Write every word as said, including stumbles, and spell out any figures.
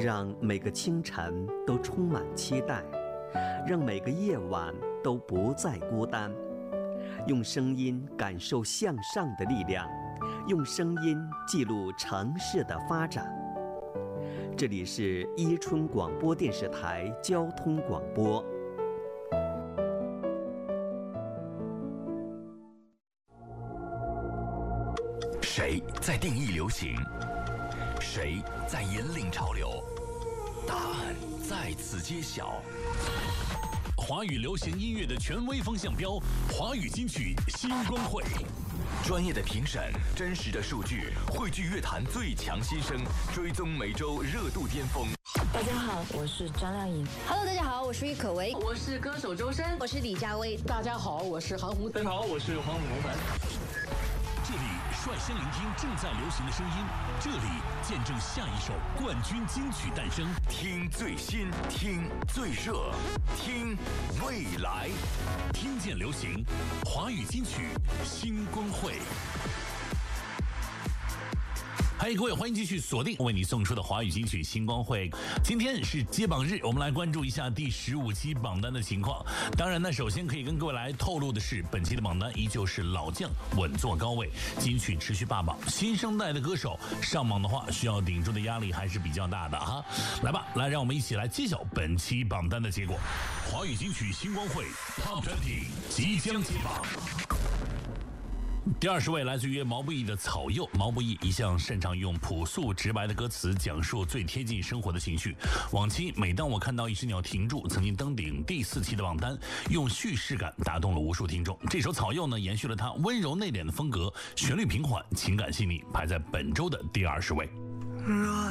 让每个清晨都充满期待，让每个夜晚都不再孤单。用声音感受向上的力量，用声音记录城市的发展。这里是伊春广播电视台交通广播。 谁在定义流行？谁在引领潮流？答案在此揭晓。华语流行音乐的权威风向标，华语金曲新光会。专业的评审，真实的数据，汇聚乐坛最强新声，追踪每周热度巅峰。 大家好，我是张靓颖。 Hello， 大家好，我是郁可唯， 我是歌手周深， 我是李佳薇。 大家好，我是韩红。 大家好，我是黄祖萌。 这里率先聆听正在流行的声音，这里见证下一首冠军金曲诞生。听最新，听最热，听未来，听见流行，华语金曲新光会。嗨，各位，欢迎继续锁定为你送出的华语金曲星光会。今天是揭榜日，我们来关注一下第十五期榜单的情况。当然呢，首先可以跟各位来透露的是，本期的榜单依旧是老将稳坐高位，金曲持续霸榜。新生代的歌手上榜的话，需要顶住的压力还是比较大的哈。来吧，来让我们一起来揭晓本期榜单的结果。华语金曲星光会 Top 二十即将揭榜。第二十位来自于毛不易的《草柚》。毛不易一向擅长用朴素直白的歌词讲述最贴近生活的情绪。往期每当我看到一只鸟停住，曾经登顶第四期的榜单，用叙事感打动了无数听众。这首《草柚》呢，延续了他温柔内敛的风格，旋律平缓，情感细腻，排在本周的第二十位。 若